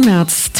März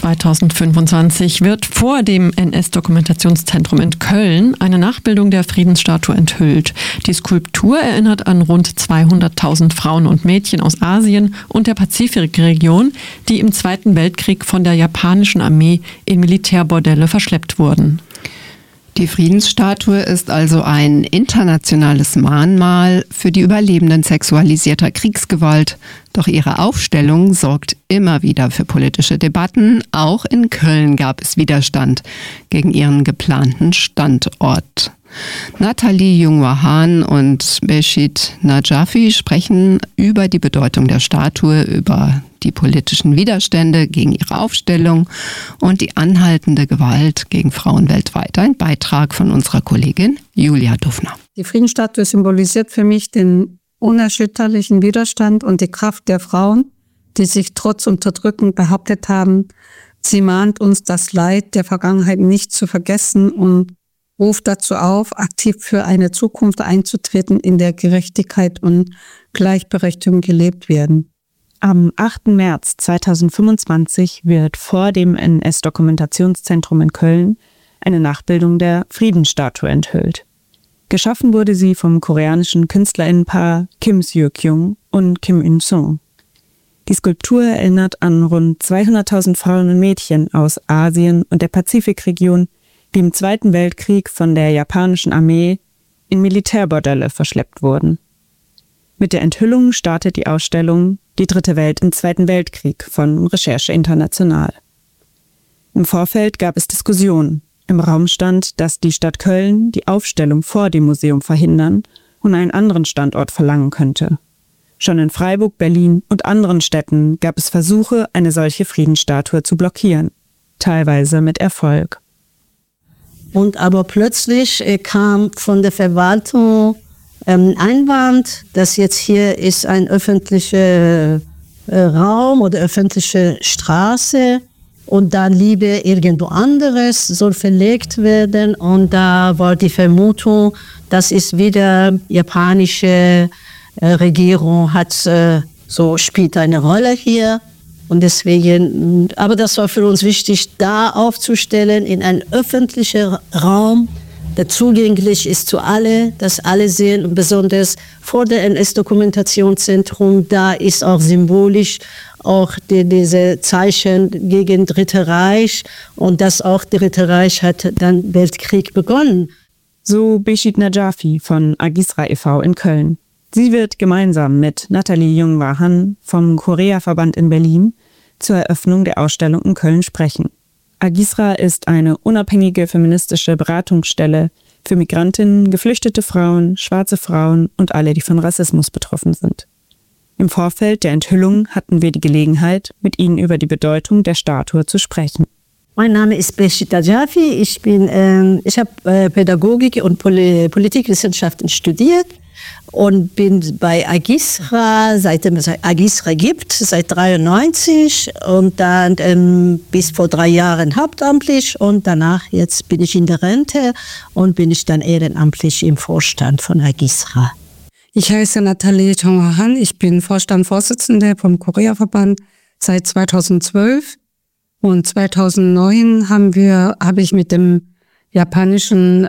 2025 wird vor dem NS-Dokumentationszentrum in Köln eine Nachbildung der Friedensstatue enthüllt. Die Skulptur erinnert an rund 200.000 Frauen und Mädchen aus Asien und der Pazifikregion, die im Zweiten Weltkrieg von der japanischen Armee in Militärbordelle verschleppt wurden. Die Friedensstatue ist also ein internationales Mahnmal für die Überlebenden sexualisierter Kriegsgewalt. Doch ihre Aufstellung sorgt immer wieder für politische Debatten. Auch in Köln gab es Widerstand gegen ihren geplanten Standort. Nathalie Jungwa-Hahn und Beşit Nacafi sprechen über die Bedeutung der Statue, über die politischen Widerstände gegen ihre Aufstellung und die anhaltende Gewalt gegen Frauen weltweit. Ein Beitrag von unserer Kollegin Julia Dufner. Die Friedensstatue symbolisiert für mich den unerschütterlichen Widerstand und die Kraft der Frauen, die sich trotz Unterdrückung behauptet haben. Sie mahnt uns, das Leid der Vergangenheit nicht zu vergessen und ruft dazu auf, aktiv für eine Zukunft einzutreten, in der Gerechtigkeit und Gleichberechtigung gelebt werden. Am 8. März 2025 wird vor dem NS-Dokumentationszentrum in Köln eine Nachbildung der Friedensstatue enthüllt. Geschaffen wurde sie vom koreanischen KünstlerInnenpaar Kim Soo-kyung und Kim In-sung. Die Skulptur erinnert an rund 200.000 Frauen und Mädchen aus Asien und der Pazifikregion, die im Zweiten Weltkrieg von der japanischen Armee in Militärbordelle verschleppt wurden. Mit der Enthüllung startet die Ausstellung Die dritte Welt im Zweiten Weltkrieg von Recherche International. Im Vorfeld gab es Diskussionen. Im Raum stand, dass die Stadt Köln die Aufstellung vor dem Museum verhindern und einen anderen Standort verlangen könnte. Schon in Freiburg, Berlin und anderen Städten gab es Versuche, eine solche Friedensstatue zu blockieren, teilweise mit Erfolg. Und aber plötzlich kam von der Verwaltung Einwand, dass jetzt hier ist ein öffentlicher Raum oder öffentliche Straße und dann lieber irgendwo anderes soll verlegt werden. Und da war die Vermutung, das ist wieder japanische Regierung spielt eine Rolle hier. Und deswegen, aber das war für uns wichtig, da aufzustellen in einen öffentlichen Raum, der zugänglich ist zu alle, dass alle sehen, und besonders vor dem NS-Dokumentationszentrum, da ist auch symbolisch auch diese Zeichen gegen Dritte Reich und das auch Dritte Reich hat dann Weltkrieg begonnen. So Beşit Nacafi von Agisra e.V. in Köln. Sie wird gemeinsam mit Nathalie Jungwa-Hahn vom Korea-Verband in Berlin zur Eröffnung der Ausstellung in Köln sprechen. Agisra ist eine unabhängige feministische Beratungsstelle für Migrantinnen, geflüchtete Frauen, schwarze Frauen und alle, die von Rassismus betroffen sind. Im Vorfeld der Enthüllung hatten wir die Gelegenheit, mit ihnen über die Bedeutung der Statue zu sprechen. Mein Name ist Beşit Nacafi. Ich habe Pädagogik und Politikwissenschaften studiert und bin bei Agisra, seitdem es Agisra gibt, seit 1993 und dann bis vor 3 Jahren hauptamtlich und danach jetzt bin ich in der Rente und bin ich dann ehrenamtlich im Vorstand von Agisra. Ich heiße Nathalie Jungwa-Hahn, ich bin Vorstandsvorsitzende vom Korea-Verband seit 2012 und 2009 habe ich mit dem japanischen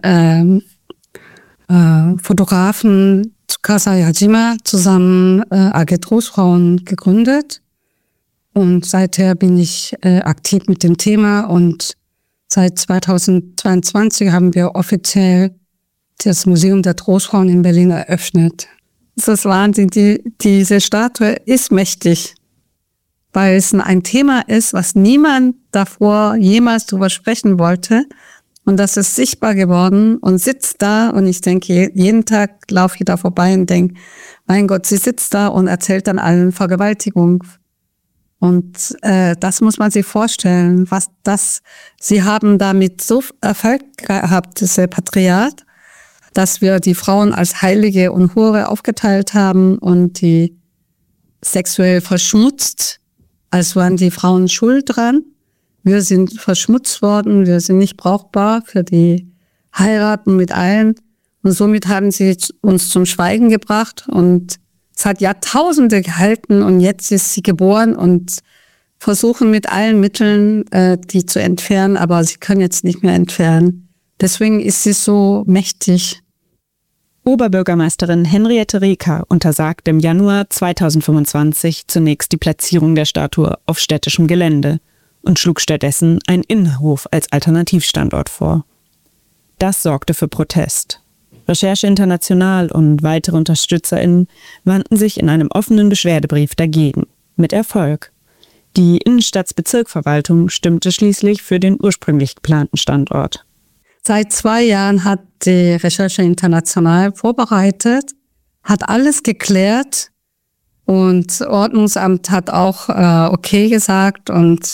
Fotografen Tsukasa Yajima zusammen AG Trostfrauen gegründet und seither bin ich aktiv mit dem Thema und seit 2022 haben wir offiziell das Museum der Trostfrauen in Berlin eröffnet. Das ist Wahnsinn, diese Statue ist mächtig, weil es ein Thema ist, was niemand davor jemals drüber sprechen wollte. Und das ist sichtbar geworden und sitzt da und ich denke, jeden Tag laufe ich da vorbei und denke, mein Gott, sie sitzt da und erzählt dann allen Vergewaltigung. Und das muss man sich vorstellen, sie haben damit so Erfolg gehabt, das Patriarchat, dass wir die Frauen als Heilige und Hure aufgeteilt haben und die sexuell verschmutzt, als waren die Frauen schuld dran. Wir sind verschmutzt worden, wir sind nicht brauchbar für die Heiraten mit allen. Und somit haben sie uns zum Schweigen gebracht. Und es hat Jahrtausende gehalten und jetzt ist sie geboren und versuchen mit allen Mitteln, die zu entfernen, aber sie können jetzt nicht mehr entfernen. Deswegen ist sie so mächtig. Oberbürgermeisterin Henriette Reker untersagt im Januar 2025 zunächst die Platzierung der Statue auf städtischem Gelände und schlug stattdessen einen Innenhof als Alternativstandort vor. Das sorgte für Protest. Recherche International und weitere UnterstützerInnen wandten sich in einem offenen Beschwerdebrief dagegen, mit Erfolg. Die Innenstadtbezirksverwaltung stimmte schließlich für den ursprünglich geplanten Standort. Seit 2 Jahren hat die Recherche International vorbereitet, hat alles geklärt und das Ordnungsamt hat auch okay gesagt und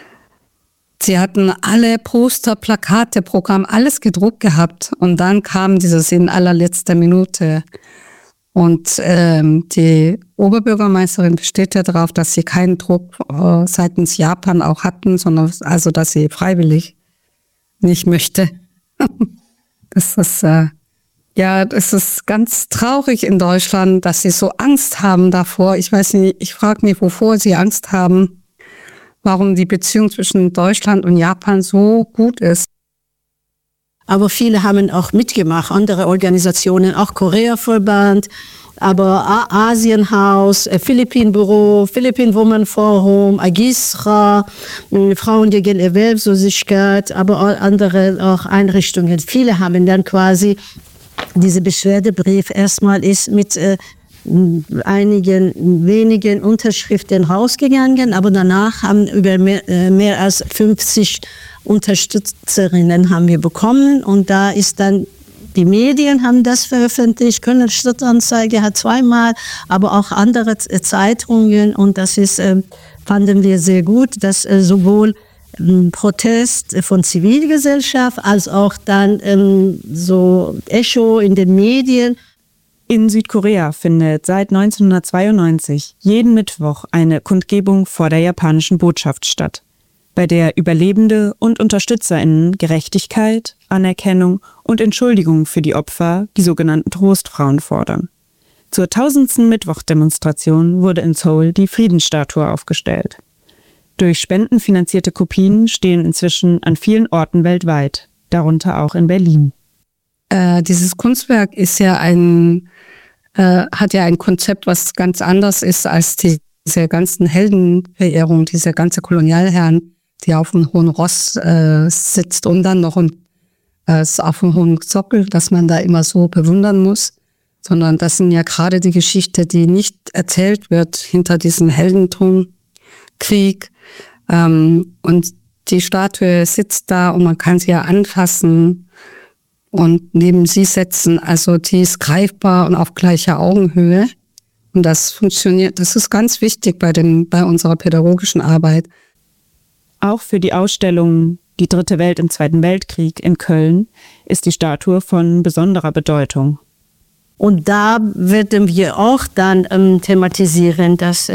sie hatten alle Poster, Plakate, Programm, alles gedruckt gehabt und dann kam dieses in allerletzter Minute. Und die Oberbürgermeisterin besteht ja darauf, dass sie keinen Druck seitens Japan auch hatten, sondern also, dass sie freiwillig nicht möchte. Das ist das ist ganz traurig in Deutschland, dass sie so Angst haben davor. Ich weiß nicht, ich frage mich, wovor sie Angst haben, warum die Beziehung zwischen Deutschland und Japan so gut ist. Aber viele haben auch mitgemacht, andere Organisationen, auch Korea-Verband, aber Asienhaus, Philippin-Büro, Philippine Women Forum, AGISRA, Frauen gegen Erwerbslosigkeit, aber auch andere auch Einrichtungen. Viele haben dann quasi diese Beschwerdebrief erstmal ist mit einigen wenigen Unterschriften rausgegangen, aber danach haben über mehr als 50 Unterstützerinnen haben wir bekommen und da ist dann die Medien haben das veröffentlicht, Kölner Stadtanzeiger hat 2-mal, aber auch andere Zeitungen und das ist, fanden wir sehr gut, dass sowohl Protest von Zivilgesellschaft als auch dann so Echo in den Medien. In Südkorea findet seit 1992 jeden Mittwoch eine Kundgebung vor der japanischen Botschaft statt, bei der Überlebende und UnterstützerInnen Gerechtigkeit, Anerkennung und Entschuldigung für die Opfer, die sogenannten Trostfrauen, fordern. Zur 1000. Mittwochdemonstration wurde in Seoul die Friedensstatue aufgestellt. Durch Spenden finanzierte Kopien stehen inzwischen an vielen Orten weltweit, darunter auch in Berlin. Dieses Kunstwerk ist ja hat ja ein Konzept, was ganz anders ist als diese ganzen Heldenverehrungen, diese ganze Kolonialherren, die auf einem hohen Ross sitzt und dann noch auf einem hohen Sockel, dass man da immer so bewundern muss, sondern das sind ja gerade die Geschichte, die nicht erzählt wird hinter diesem Heldentum, Krieg. Und die Statue sitzt da und man kann sie ja anfassen und neben sie setzen. Also die ist greifbar und auf gleicher Augenhöhe. Und das funktioniert, das ist ganz wichtig bei unserer pädagogischen Arbeit. Auch für die Ausstellung Die dritte Welt im Zweiten Weltkrieg in Köln ist die Statue von besonderer Bedeutung. Und da werden wir auch dann thematisieren, dass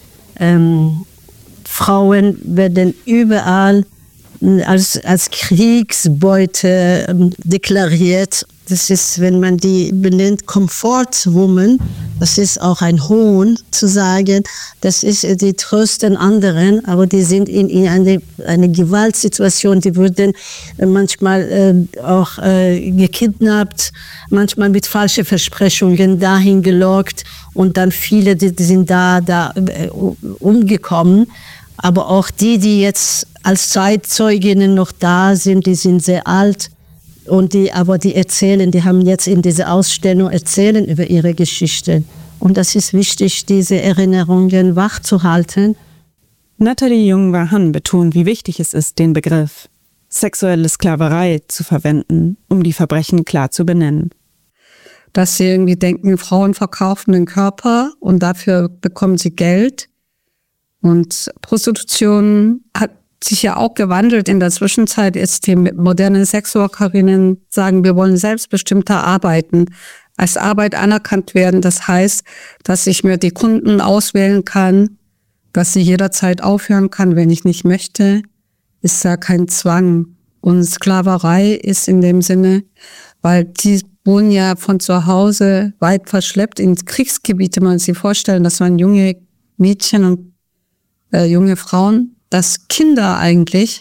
Frauen werden überall als Kriegsbeute deklariert. Das ist, wenn man die benennt, Comfort-Woman, das ist auch ein Hohn zu sagen, das ist, die trösten anderen, aber die sind in eine Gewaltsituation, die wurden manchmal auch gekidnappt, manchmal mit falschen Versprechungen dahin gelockt und dann viele, die sind da umgekommen. Aber auch die jetzt als Zeitzeuginnen noch da sind, die sind sehr alt. Und die erzählen, die haben jetzt in dieser Ausstellung erzählen über ihre Geschichte. Und das ist wichtig, diese Erinnerungen wachzuhalten. Nathalie Jung-Wahan betont, wie wichtig es ist, den Begriff sexuelle Sklaverei zu verwenden, um die Verbrechen klar zu benennen. Dass sie irgendwie denken, Frauen verkaufen den Körper und dafür bekommen sie Geld. Und Prostitution hat sich ja auch gewandelt in der Zwischenzeit. Jetzt die modernen Sexworkerinnen sagen, wir wollen selbstbestimmter arbeiten, als Arbeit anerkannt werden. Das heißt, dass ich mir die Kunden auswählen kann, dass sie jederzeit aufhören kann, wenn ich nicht möchte. Ist ja kein Zwang. Und Sklaverei ist in dem Sinne, weil die wurden ja von zu Hause weit verschleppt in Kriegsgebiete. Man sich vorstellen, das waren junge Mädchen und junge Frauen, dass Kinder eigentlich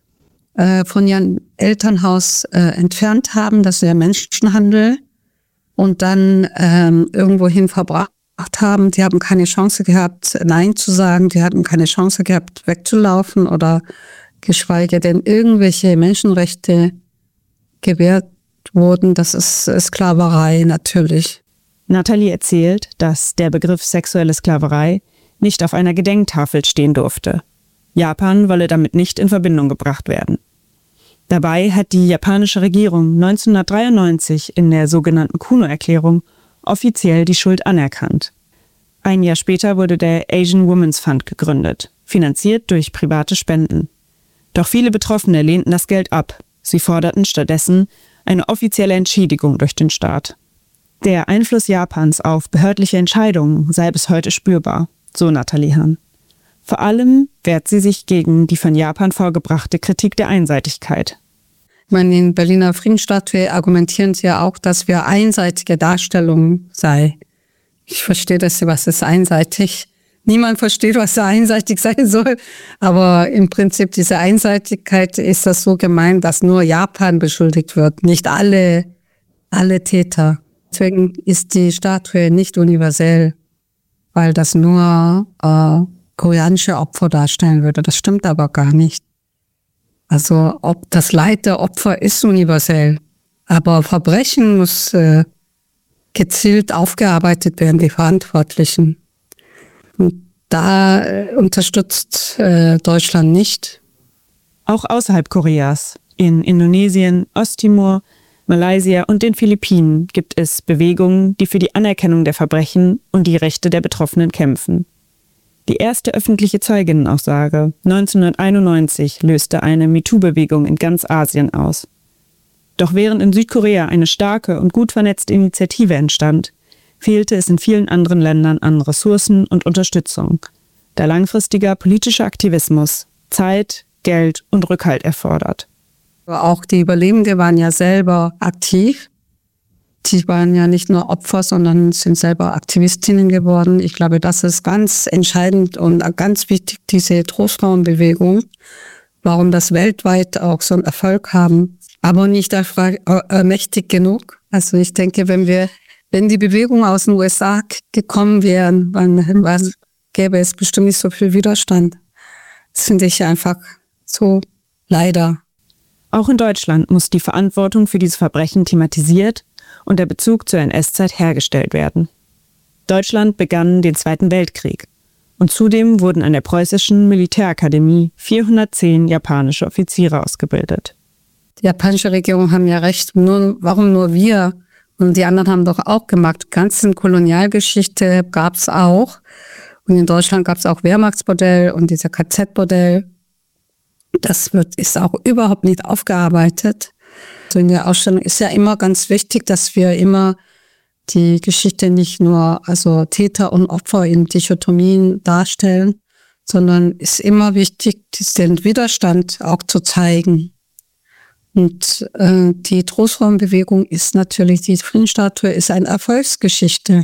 von ihrem Elternhaus entfernt haben, das ist der Menschenhandel, und dann irgendwohin verbracht haben. Die haben keine Chance gehabt, Nein zu sagen, die hatten keine Chance gehabt, wegzulaufen oder geschweige denn irgendwelche Menschenrechte gewährt wurden. Das ist Sklaverei natürlich. Nathalie erzählt, dass der Begriff sexuelle Sklaverei nicht auf einer Gedenktafel stehen durfte. Japan wolle damit nicht in Verbindung gebracht werden. Dabei hat die japanische Regierung 1993 in der sogenannten Kuno-Erklärung offiziell die Schuld anerkannt. Ein Jahr später wurde der Asian Women's Fund gegründet, finanziert durch private Spenden. Doch viele Betroffene lehnten das Geld ab. Sie forderten stattdessen eine offizielle Entschädigung durch den Staat. Der Einfluss Japans auf behördliche Entscheidungen sei bis heute spürbar, so Nathalie Hahn. Vor allem wehrt sie sich gegen die von Japan vorgebrachte Kritik der Einseitigkeit. Ich meine, in Berliner Friedensstatue argumentieren sie ja auch, dass wir einseitige Darstellung sei. Ich verstehe das, was ist einseitig. Niemand versteht, was da einseitig sein soll. Aber im Prinzip diese Einseitigkeit ist das so gemeint, dass nur Japan beschuldigt wird, nicht alle Täter. Deswegen ist die Statue nicht universell, weil das nur koreanische Opfer darstellen würde. Das stimmt aber gar nicht. Also ob das Leid der Opfer ist universell, aber Verbrechen muss gezielt aufgearbeitet werden, die Verantwortlichen. Und da unterstützt Deutschland nicht. Auch außerhalb Koreas, in Indonesien, Osttimor, Malaysia und den Philippinen gibt es Bewegungen, die für die Anerkennung der Verbrechen und die Rechte der Betroffenen kämpfen. Die erste öffentliche Zeuginnenaussage 1991 löste eine MeToo-Bewegung in ganz Asien aus. Doch während in Südkorea eine starke und gut vernetzte Initiative entstand, fehlte es in vielen anderen Ländern an Ressourcen und Unterstützung, da langfristiger politischer Aktivismus Zeit, Geld und Rückhalt erfordert. Auch die Überlebenden waren ja selber aktiv. Die waren ja nicht nur Opfer, sondern sind selber Aktivistinnen geworden. Ich glaube, das ist ganz entscheidend und ganz wichtig, diese Trostfrauenbewegung, warum das weltweit auch so einen Erfolg haben, aber nicht mächtig genug. Also ich denke, wenn die Bewegung aus den USA gekommen wären, dann gäbe es bestimmt nicht so viel Widerstand. Das finde ich einfach so, leider. Auch in Deutschland muss die Verantwortung für diese Verbrechen thematisiert und der Bezug zur NS-Zeit hergestellt werden. Deutschland begann den Zweiten Weltkrieg und zudem wurden an der Preußischen Militärakademie 410 japanische Offiziere ausgebildet. Die japanische Regierung haben ja recht, warum nur wir? Und die anderen haben doch auch gemacht. Die ganze Kolonialgeschichte gab es auch. Und in Deutschland gab es auch Wehrmachtsmodell und dieser KZ-Modell. Das ist auch überhaupt nicht aufgearbeitet. So in der Ausstellung ist ja immer ganz wichtig, dass wir immer die Geschichte nicht nur Täter und Opfer in Dichotomien darstellen, sondern ist immer wichtig, den Widerstand auch zu zeigen. Und die Trostfrauenbewegung ist natürlich, die Friedensstatue ist eine Erfolgsgeschichte.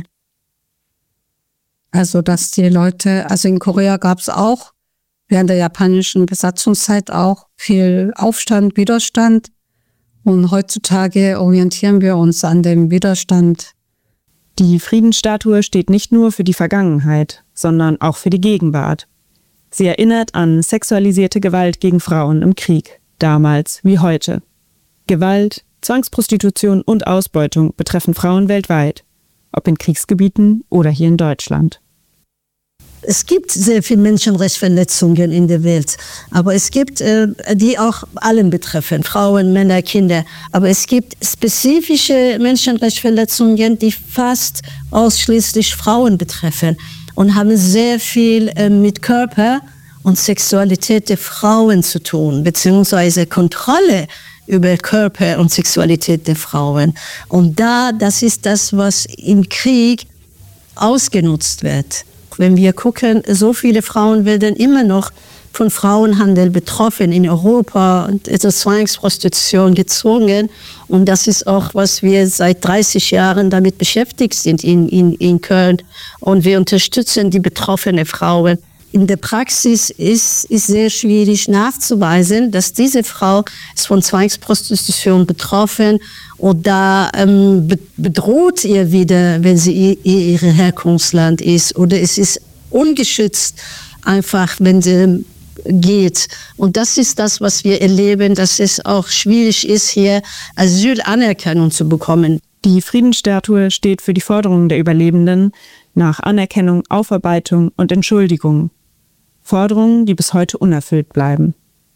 Also dass die Leute, in Korea gab es auch während der japanischen Besatzungszeit auch viel Aufstand, Widerstand. Und heutzutage orientieren wir uns an dem Widerstand. Die Friedensstatue steht nicht nur für die Vergangenheit, sondern auch für die Gegenwart. Sie erinnert an sexualisierte Gewalt gegen Frauen im Krieg, damals wie heute. Gewalt, Zwangsprostitution und Ausbeutung betreffen Frauen weltweit, ob in Kriegsgebieten oder hier in Deutschland. Es gibt sehr viele Menschenrechtsverletzungen in der Welt, aber es gibt, die auch allen betreffen, Frauen, Männer, Kinder. Aber es gibt spezifische Menschenrechtsverletzungen, die fast ausschließlich Frauen betreffen und haben sehr viel mit Körper und Sexualität der Frauen zu tun, beziehungsweise Kontrolle über Körper und Sexualität der Frauen. Und das ist das, was im Krieg ausgenutzt wird. Wenn wir gucken, so viele Frauen werden immer noch von Frauenhandel betroffen in Europa und zur Zwangsprostitution gezwungen. Und das ist auch, was wir seit 30 Jahren damit beschäftigt sind in Köln. Und wir unterstützen die betroffenen Frauen. in der Praxis ist sehr schwierig nachzuweisen, dass diese Frau ist von Zwangsprostitution betroffen oder bedroht ihr wieder, wenn sie ihre Herkunftsland ist, oder es ist ungeschützt einfach, wenn sie geht. Und das ist das, was wir erleben, dass es auch schwierig ist, hier Asylanerkennung zu bekommen. Die Friedensstatue steht für die Forderungen der Überlebenden nach Anerkennung, Aufarbeitung und Entschuldigung. Forderungen, die bis heute unerfüllt bleiben.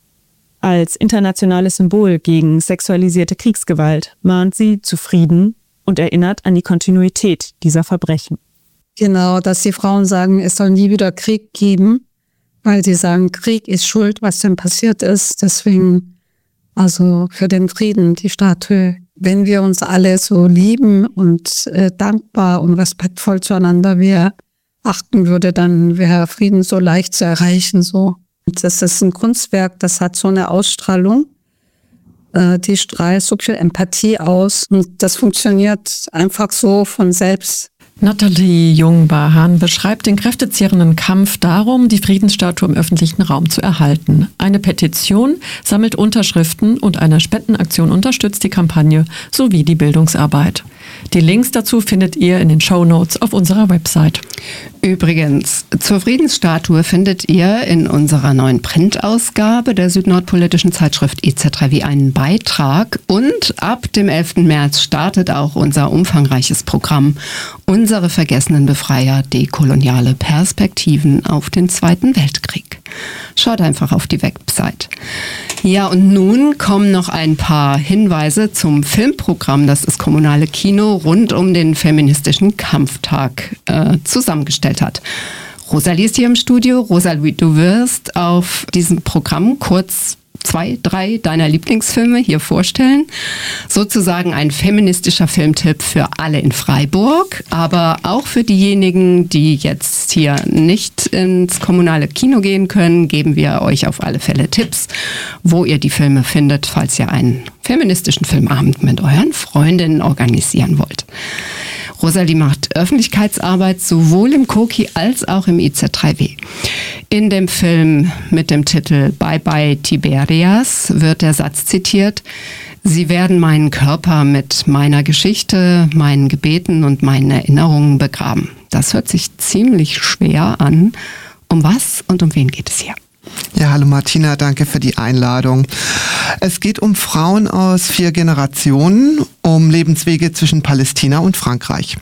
Als internationales Symbol gegen sexualisierte Kriegsgewalt mahnt sie zu Frieden und erinnert an die Kontinuität dieser Verbrechen. Genau, dass die Frauen sagen, es soll nie wieder Krieg geben, weil sie sagen, Krieg ist schuld, was denn passiert ist. Deswegen, also für den Frieden, die Statue. Wenn wir uns alle so lieben und dankbar und respektvoll zueinander achten würde, dann wäre Frieden so leicht zu erreichen. So. Das ist ein Kunstwerk, das hat so eine Ausstrahlung, die strahlt so viel Empathie aus und das funktioniert einfach so von selbst. Nathalie Jung-Bahan beschreibt den kräftezehrenden Kampf darum, die Friedensstatue im öffentlichen Raum zu erhalten. Eine Petition sammelt Unterschriften und eine Spendenaktion unterstützt die Kampagne sowie die Bildungsarbeit. Die Links dazu findet ihr in den Shownotes auf unserer Website. Übrigens, zur Friedensstatue findet ihr in unserer neuen Printausgabe der südnordpolitischen Zeitschrift EZ3W einen Beitrag und ab dem 11. März startet auch unser umfangreiches Programm Unsere vergessenen Befreier, dekoloniale Perspektiven auf den Zweiten Weltkrieg. Schaut einfach auf die Website. Ja, und nun kommen noch ein paar Hinweise zum Filmprogramm, das das Kommunale Kino rund um den feministischen Kampftag zusammengestellt hat. Rosalie ist hier im Studio. Rosalie, du wirst auf diesem Programm kurz 2, 3 deiner Lieblingsfilme hier vorstellen. Sozusagen ein feministischer Filmtipp für alle in Freiburg, aber auch für diejenigen, die jetzt hier nicht ins kommunale Kino gehen können, geben wir euch auf alle Fälle Tipps, wo ihr die Filme findet, falls ihr einen feministischen Filmabend mit euren Freundinnen organisieren wollt. Rosalie macht Öffentlichkeitsarbeit sowohl im Koki als auch im IZ3W. In dem Film mit dem Titel Bye Bye Tiberias wird der Satz zitiert: Sie werden meinen Körper mit meiner Geschichte, meinen Gebeten und meinen Erinnerungen begraben. Das hört sich ziemlich schwer an. Um was und um wen geht es hier? Ja, hallo Martina, danke für die Einladung. Es geht um Frauen aus 4 Generationen, um Lebenswege zwischen Palästina und Frankreich.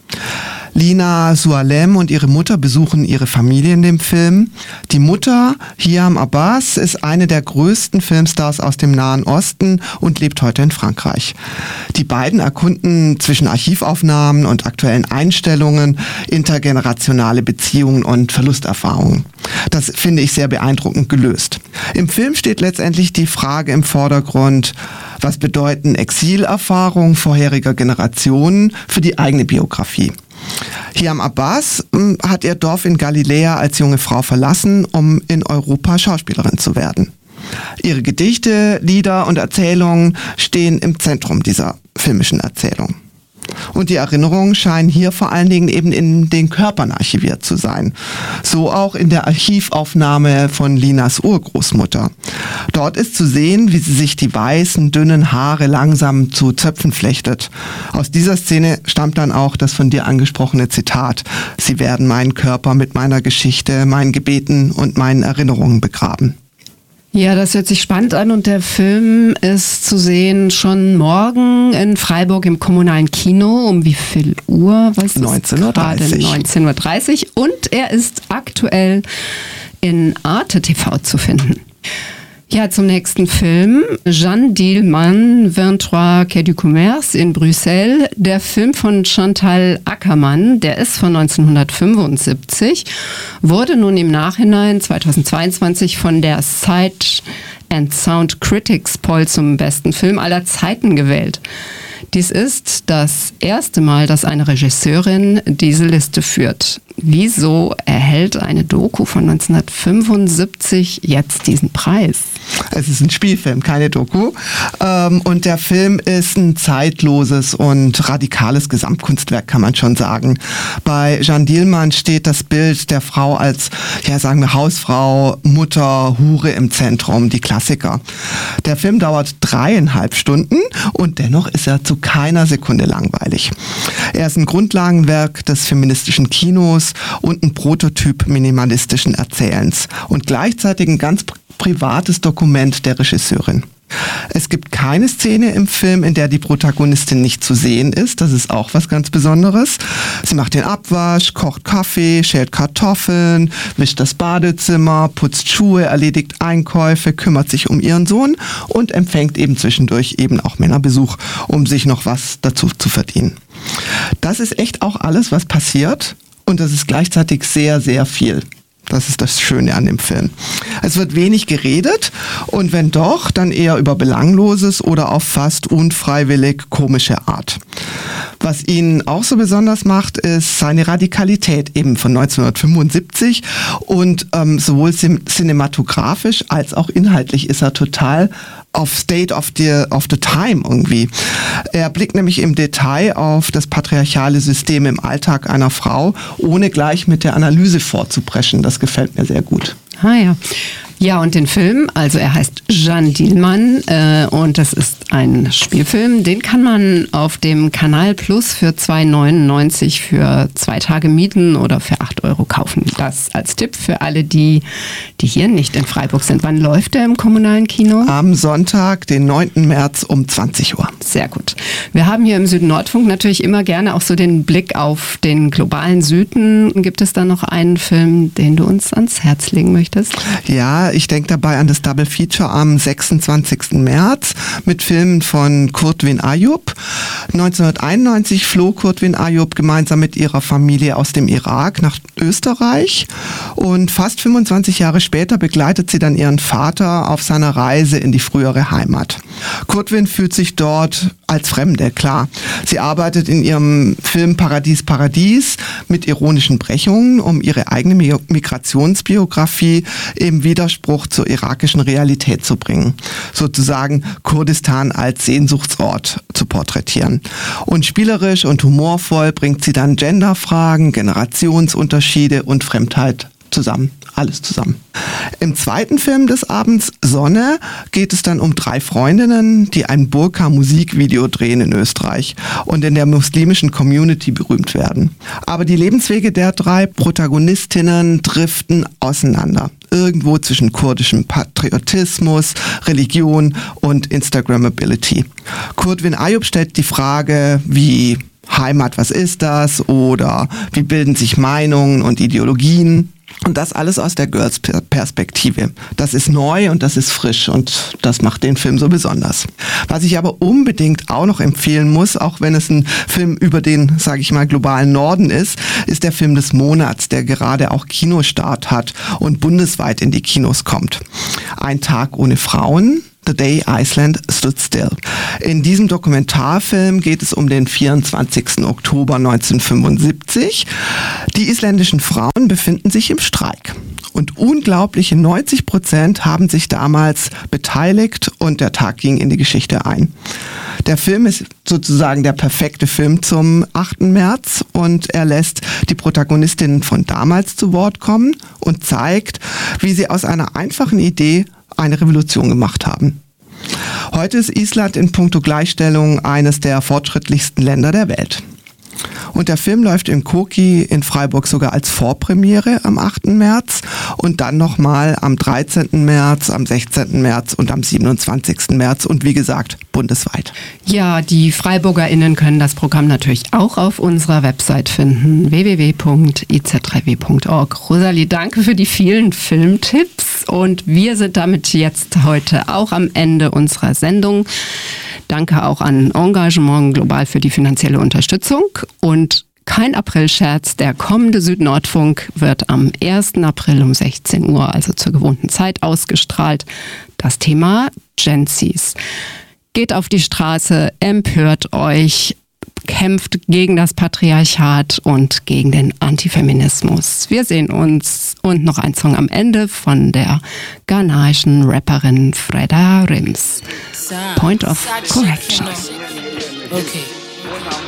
Lina Sualem und ihre Mutter besuchen ihre Familie in dem Film. Die Mutter, Hiam Abbas, ist eine der größten Filmstars aus dem Nahen Osten und lebt heute in Frankreich. Die beiden erkunden zwischen Archivaufnahmen und aktuellen Einstellungen intergenerationale Beziehungen und Verlusterfahrungen. Das finde ich sehr beeindruckend gelöst. Im Film steht letztendlich die Frage im Vordergrund: Was bedeuten Exilerfahrungen vorheriger Generationen für die eigene Biografie? Hiam Abbas hat ihr Dorf in Galiläa als junge Frau verlassen, um in Europa Schauspielerin zu werden. Ihre Gedichte, Lieder und Erzählungen stehen im Zentrum dieser filmischen Erzählung. Und die Erinnerungen scheinen hier vor allen Dingen eben in den Körpern archiviert zu sein. So auch in der Archivaufnahme von Linas Urgroßmutter. Dort ist zu sehen, wie sie sich die weißen, dünnen Haare langsam zu Zöpfen flechtet. Aus dieser Szene stammt dann auch das von dir angesprochene Zitat: Sie werden meinen Körper mit meiner Geschichte, meinen Gebeten und meinen Erinnerungen begraben. Ja, das hört sich spannend an und der Film ist zu sehen schon morgen in Freiburg im kommunalen Kino. Um wie viel Uhr? 19:30 Uhr. 19:30 Uhr und er ist aktuell in Arte TV zu finden. Ja, zum nächsten Film. Jeanne Dielmann, 23 Quai du Commerce in Brüssel. Der Film von Chantal Ackermann, der ist von 1975, wurde nun im Nachhinein 2022 von der Sight and Sound Critics Poll zum besten Film aller Zeiten gewählt. Dies ist das erste Mal, dass eine Regisseurin diese Liste führt. Wieso erhält eine Doku von 1975 jetzt diesen Preis? Es ist ein Spielfilm, keine Doku. Und der Film ist ein zeitloses und radikales Gesamtkunstwerk, kann man schon sagen. Bei Jeanne Dielman steht das Bild der Frau als, ja, sagen wir, Hausfrau, Mutter, Hure im Zentrum, die Klassiker. Der Film dauert 3,5 Stunden und dennoch ist er zu keiner Sekunde langweilig. Er ist ein Grundlagenwerk des feministischen Kinos und ein Prototyp minimalistischen Erzählens und gleichzeitig ein ganz privates Dokument der Regisseurin. Es gibt keine Szene im Film, in der die Protagonistin nicht zu sehen ist. Das ist auch was ganz Besonderes. Sie macht den Abwasch, kocht Kaffee, schält Kartoffeln, wischt das Badezimmer, putzt Schuhe, erledigt Einkäufe, kümmert sich um ihren Sohn und empfängt eben zwischendurch eben auch Männerbesuch, um sich noch was dazu zu verdienen. Das ist echt auch alles, was passiert, und das ist gleichzeitig sehr, sehr viel. Das ist das Schöne an dem Film. Es wird wenig geredet und wenn doch, dann eher über Belangloses oder auf fast unfreiwillig komische Art. Was ihn auch so besonders macht, ist seine Radikalität eben von 1975 und sowohl cinematografisch als auch inhaltlich ist er total auf State of the Time irgendwie. Er blickt nämlich im Detail auf das patriarchale System im Alltag einer Frau, ohne gleich mit der Analyse vorzupreschen. Das gefällt mir sehr gut. Ah ja. Ja, und den Film, also er heißt Jeanne Dielman und das ist ein Spielfilm, den kann man auf dem Kanal Plus für 2,99 für 2 Tage mieten oder für 8 € kaufen. Das als Tipp für alle, die hier nicht in Freiburg sind. Wann läuft der im kommunalen Kino? Am Sonntag, den 9. März um 20 Uhr. Sehr gut. Wir haben hier im Süden-Nordfunk natürlich immer gerne auch so den Blick auf den globalen Süden. Gibt es da noch einen Film, den du uns ans Herz legen möchtest? Ja, ich denke dabei an das Double Feature am 26. März mit Filmen von Kurtwin Ayub. 1991 floh Kurtwin Ayub gemeinsam mit ihrer Familie aus dem Irak nach Österreich und fast 25 Jahre später begleitet sie dann ihren Vater auf seiner Reise in die frühere Heimat. Kurtwin fühlt sich dort als Fremde, klar. Sie arbeitet in ihrem Film Paradies, Paradies mit ironischen Brechungen, um ihre eigene Migrationsbiografie im Widerspruch zur irakischen Realität zu bringen. Sozusagen Kurdistan als Sehnsuchtsort zu porträtieren. Und spielerisch und humorvoll bringt sie dann Genderfragen, Generationsunterschiede und Fremdheit zusammen. Alles zusammen. Im zweiten Film des Abends, Sonne, geht es dann um 3 Freundinnen, die ein Burka-Musikvideo drehen in Österreich und in der muslimischen Community berühmt werden. Aber die Lebenswege der 3 Protagonistinnen driften auseinander. Irgendwo zwischen kurdischem Patriotismus, Religion und Instagrammability. Kurtwin Ayub stellt die Frage, wie Heimat, was ist das? Oder wie bilden sich Meinungen und Ideologien? Und das alles aus der Girls-Perspektive. Das ist neu und das ist frisch und das macht den Film so besonders. Was ich aber unbedingt auch noch empfehlen muss, auch wenn es ein Film über den, sage ich mal, globalen Norden ist der Film des Monats, der gerade auch Kinostart hat und bundesweit in die Kinos kommt. Ein Tag ohne Frauen. The Day Iceland Stood Still. In diesem Dokumentarfilm geht es um den 24. Oktober 1975. Die isländischen Frauen befinden sich im Streik. Und unglaubliche 90% haben sich damals beteiligt und der Tag ging in die Geschichte ein. Der Film ist sozusagen der perfekte Film zum 8. März und er lässt die Protagonistinnen von damals zu Wort kommen und zeigt, wie sie aus einer einfachen Idee eine Revolution gemacht haben. Heute ist Island in puncto Gleichstellung eines der fortschrittlichsten Länder der Welt. Und der Film läuft im Koki in Freiburg sogar als Vorpremiere am 8. März und dann nochmal am 13. März, am 16. März und am 27. März und wie gesagt bundesweit. Ja, die FreiburgerInnen können das Programm natürlich auch auf unserer Website finden, www.iz3w.org. Rosalie, danke für die vielen Filmtipps und wir sind damit jetzt heute auch am Ende unserer Sendung. Danke auch an Engagement Global für die finanzielle Unterstützung und kein Aprilscherz, der kommende Südnordfunk wird am 1. April um 16 Uhr, also zur gewohnten Zeit, ausgestrahlt. Das Thema Gen Zs. Geht auf die Straße, empört euch, kämpft gegen das Patriarchat und gegen den Antifeminismus. Wir sehen uns und noch ein Song am Ende von der ghanaischen Rapperin Freda Rims. Point of Correction. Okay.